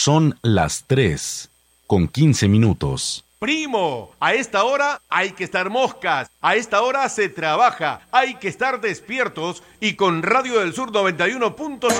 Son las 3:15. Primo, a esta hora hay que estar moscas, a esta hora se trabaja, hay que estar despiertos y con Radio del Sur 91.5